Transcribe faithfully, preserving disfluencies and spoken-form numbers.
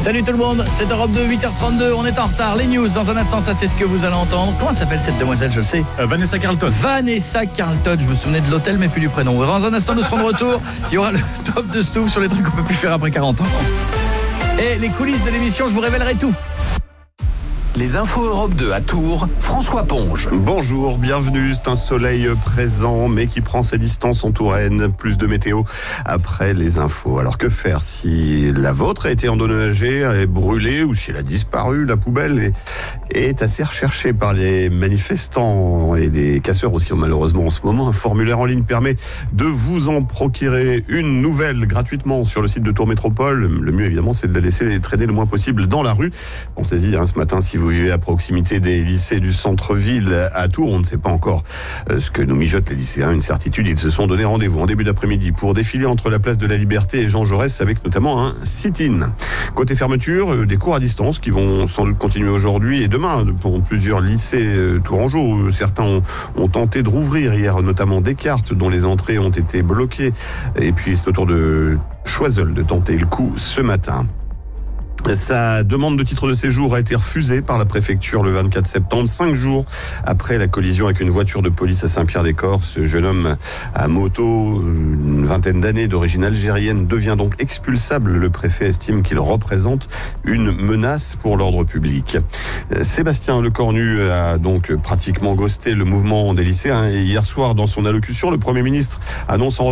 Salut tout le monde, c'est Europe deux, huit heures trente-deux, on est en retard. Les news, dans un instant, ça c'est ce que vous allez entendre. Comment s'appelle cette demoiselle, je le sais euh, Vanessa Carlton. Vanessa Carlton, je me souvenais de l'hôtel mais plus du prénom. Dans un instant, nous serons de retour. Il y aura le top de Stouff sur les trucs qu'on peut plus faire après quarante ans. Et les coulisses de l'émission, je vous révélerai tout. Les infos Europe deux à Tours, François Ponge. Bonjour, bienvenue. C'est un soleil présent, mais qui prend ses distances en Touraine. Plus de météo après les infos. Alors que faire si la vôtre a été endommagée, est brûlée ou si elle a disparu? La poubelle est, est assez recherchée par les manifestants et les casseurs aussi, malheureusement, en ce moment. Un formulaire en ligne permet de vous en procurer une nouvelle gratuitement sur le site de Tours Métropole. Le mieux, évidemment, c'est de la laisser traîner le moins possible dans la rue. Pensez-y, hein, ce matin, si vous vivez à proximité des lycées du centre-ville à Tours, on ne sait pas encore ce que nous mijotent les lycéens. Une certitude, ils se sont donné rendez-vous en début d'après-midi pour défiler entre la place de la Liberté et Jean Jaurès avec notamment un sit-in. Côté fermeture, des cours à distance qui vont sans doute continuer aujourd'hui et demain pour plusieurs lycées tourangeaux. Certains ont, ont tenté de rouvrir hier, notamment Descartes, dont les entrées ont été bloquées. Et puis c'est au tour de Choiseul de tenter le coup ce matin. Sa demande de titre de séjour a été refusée par la préfecture le vingt-quatre septembre, cinq jours après la collision avec une voiture de police à Saint-Pierre-des-Corps. Ce jeune homme à moto, une vingtaine d'années, d'origine algérienne, devient donc expulsable. Le préfet estime qu'il représente une menace pour l'ordre public. Sébastien Lecornu a donc pratiquement ghosté le mouvement des lycéens. Et hier soir, dans son allocution, le Premier ministre annonce en